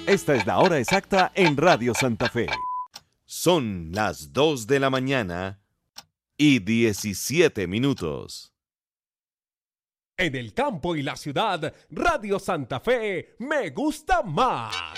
Esta es la hora exacta en Radio Santa Fe. Son las 2 de la mañana y 17 minutos. En el campo y la ciudad, Radio Santa Fe me gusta más.